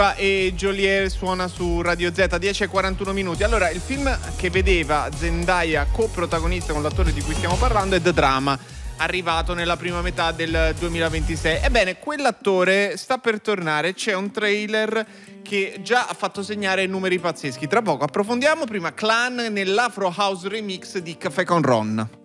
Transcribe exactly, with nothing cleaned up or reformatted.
E Joliet suona su Radio Z, dieci e quarantuno minuti. Allora, il film che vedeva Zendaya coprotagonista con l'attore di cui stiamo parlando è The Drama, arrivato nella prima metà del duemilaventisei. Ebbene, quell'attore sta per tornare, c'è un trailer che già ha fatto segnare numeri pazzeschi. Tra poco approfondiamo, prima Clan nell'Afro House remix di Caffè con Ron.